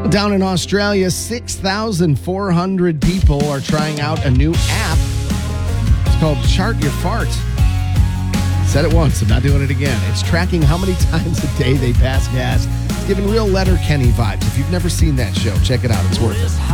Down in Australia, 6,400 people are trying out a new app. It's called Chart Your Fart. Said it once, I'm not doing it again. It's tracking how many times a day they pass gas. It's giving real Letterkenny vibes. If you've never seen that show, check it out. It's worth it.